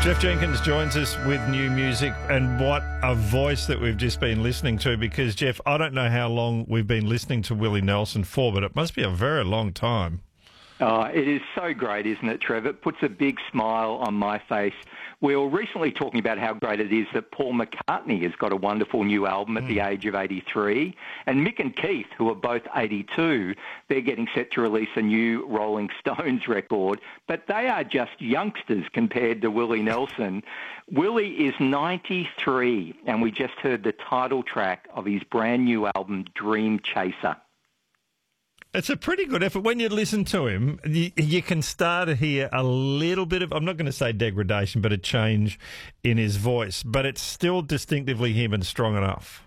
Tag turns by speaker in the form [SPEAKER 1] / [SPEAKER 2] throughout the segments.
[SPEAKER 1] Jeff Jenkins joins us with new music, and what a voice that we've just been listening to, because, Jeff, I don't know how long we've been listening to Willie Nelson for, but it must be a very long time.
[SPEAKER 2] It is so great, isn't it, Trev? It puts a big smile on my face. We were recently talking about how great it is that Paul McCartney has got a wonderful new album at the age of 83. And Mick and Keith, who are both 82, they're getting set to release a new Rolling Stones record. But they are just youngsters compared to Willie Nelson. Willie is 93, and we just heard the title track of his brand new album, Dream Chaser.
[SPEAKER 1] It's a pretty good effort. When you listen to him, you can start to hear a little bit of, I'm not going to say degradation, but a change in his voice. But it's still distinctively him and strong enough.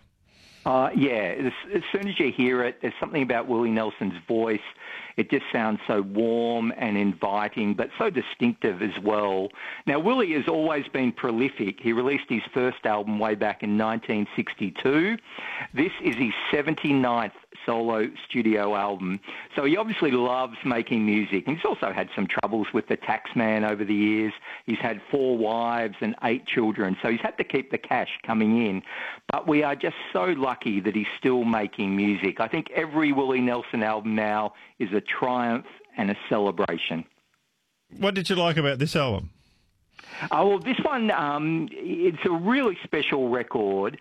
[SPEAKER 2] As soon as you hear it, there's something about Willie Nelson's voice. It just sounds so warm and inviting, but so distinctive as well. Now, Willie has always been prolific. He released his first album way back in 1962. This is his 79th solo studio album. So he obviously loves making music. And he's also had some troubles with the taxman over the years. He's had 4 wives and 8 children, so he's had to keep the cash coming in. But we are just so lucky that he's still making music. I think every Willie Nelson album now is a triumph and a celebration.
[SPEAKER 1] What did you like about this album?
[SPEAKER 2] Well, this one, it's a really special record.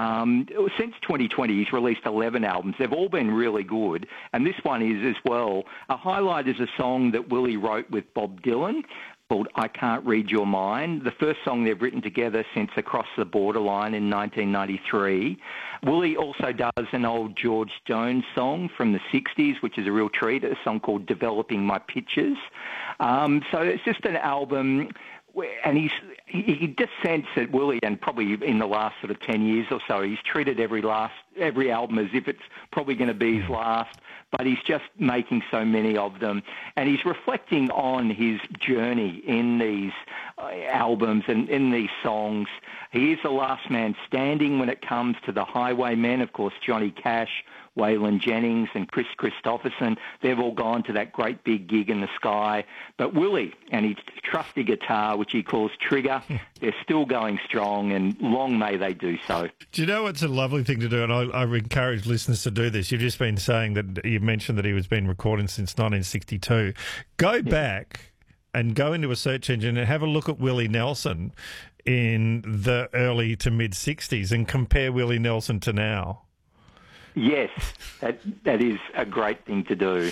[SPEAKER 2] Since 2020, he's released 11 albums. They've all been really good, and this one is as well. A highlight is a song that Willie wrote with Bob Dylan called I Can't Read Your Mind, the first song they've written together since Across the Borderline in 1993. Willie also does an old George Jones song from the 60s, which is a real treat, a song called Developing My Pictures. So it's just an album, and he just sense that Willie, and probably in the last sort of 10 years or so, he's treated every album as if it's probably going to be his last, but he's just making so many of them. And he's reflecting on his journey in these albums and in these songs. He is the last man standing when it comes to the Highwaymen. Of course, Johnny Cash, Waylon Jennings and Chris Christopherson, they've all gone to that great big gig in the sky. But Willie and his trusty guitar, which he calls Trigger, they're still going strong, and long may they do so.
[SPEAKER 1] Do you know what's a lovely thing to do? And I encourage listeners to do this. You've just been saying that you mentioned that he was been recording since 1962. Go back and go into a search engine and have a look at Willie Nelson in the early to mid-60s and compare Willie Nelson to now.
[SPEAKER 2] Yes, that is a great thing to do.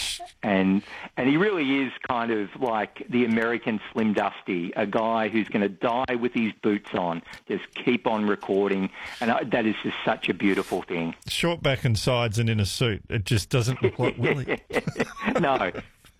[SPEAKER 2] And he really is kind of like the American Slim Dusty, a guy who's going to die with his boots on, just keep on recording. And that is just such a beautiful thing.
[SPEAKER 1] Short back and sides and in a suit. It just doesn't look like Willie.
[SPEAKER 2] No.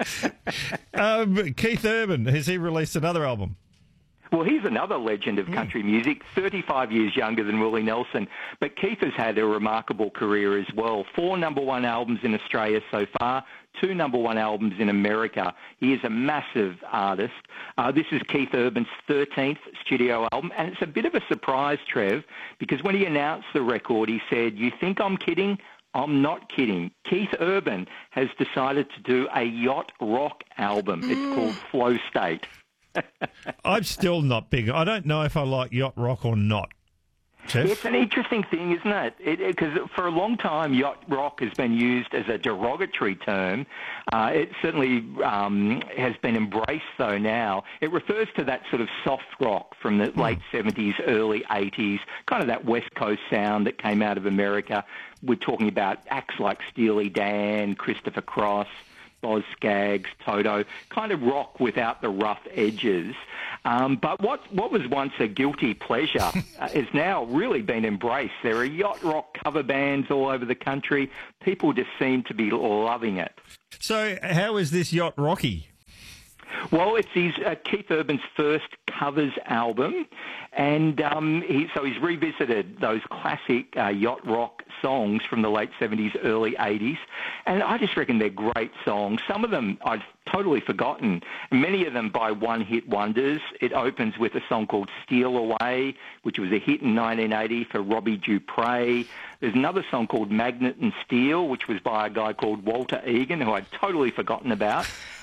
[SPEAKER 1] Keith Urban, has he released another album?
[SPEAKER 2] Well, he's another legend of country music, 35 years younger than Willie Nelson. But Keith has had a remarkable career as well. 4 number-1 albums in Australia so far, 2 number-1 albums in America. He is a massive artist. This is Keith Urban's 13th studio album, and it's a bit of a surprise, Trev, because when he announced the record, he said, "You think I'm kidding? I'm not kidding. Keith Urban has decided to do a yacht rock album. It's called Flow State."
[SPEAKER 1] I'm still not big. I don't know if I like yacht rock or not. Jeff?
[SPEAKER 2] It's an interesting thing, isn't it? Because for a long time, yacht rock has been used as a derogatory term. It certainly has been embraced, though, now. It refers to that sort of soft rock from the late 70s, early 80s, kind of that West Coast sound that came out of America. We're talking about acts like Steely Dan, Christopher Cross, Boz Scaggs, Toto, kind of rock without the rough edges. But what was once a guilty pleasure has now really been embraced. There are yacht rock cover bands all over the country. People just seem to be loving it.
[SPEAKER 1] So how is this yacht rocky?
[SPEAKER 2] Well, it's Keith Urban's first covers album, and he's revisited those classic yacht rock songs from the late 70s, early 80s, and I just reckon they're great songs. Some of them I've totally forgotten, many of them by one-hit wonders. It opens with a song called Steal Away, which was a hit in 1980 for Robbie Dupre. There's another song called Magnet and Steel, which was by a guy called Walter Egan, who I'd totally forgotten about.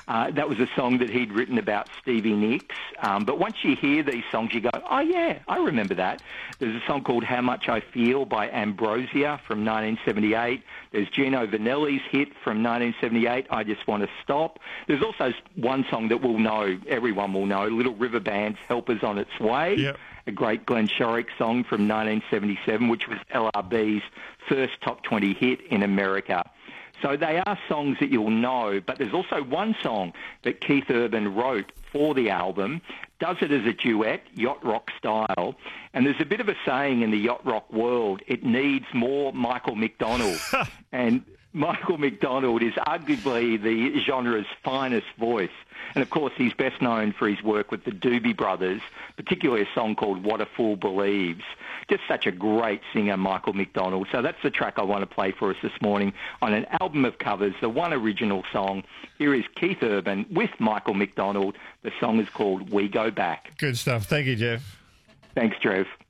[SPEAKER 2] That was a song that he'd written about Stevie Nicks. But once you hear these songs, you go, oh, yeah, I remember that. There's a song called How Much I Feel by Ambrosia from 1978. There's Gino Vanelli's hit from 1978, I Just Want to Stop. There's also one song that everyone will know, Little River Band's Help Is On Its Way.
[SPEAKER 1] Yep.
[SPEAKER 2] A great Glenn Shorrock song from 1977, which was LRB's first top 20 hit in America. So they are songs that you'll know, but there's also one song that Keith Urban wrote for the album, does it as a duet, yacht rock style, and there's a bit of a saying in the yacht rock world, it needs more Michael McDonald. And Michael McDonald is arguably the genre's finest voice. And, of course, he's best known for his work with the Doobie Brothers, particularly a song called What a Fool Believes. Just such a great singer, Michael McDonald. So that's the track I want to play for us this morning on an album of covers, the one original song. Here is Keith Urban with Michael McDonald. The song is called We Go Back.
[SPEAKER 1] Good stuff. Thank you, Jeff.
[SPEAKER 2] Thanks, Trev.